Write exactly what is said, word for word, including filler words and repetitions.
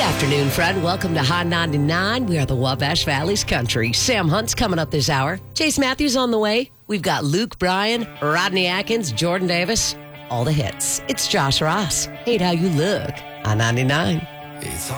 afternoon, friend. Welcome to Hot ninety-nine. We are the Wabash Valley's country. Sam Hunt's coming up this hour. Chase Matthews on the way. We've got Luke Bryan, Rodney Atkins, Jordan Davis. All the hits. It's Josh Ross. Hate how you look. Hot ninety-nine. It's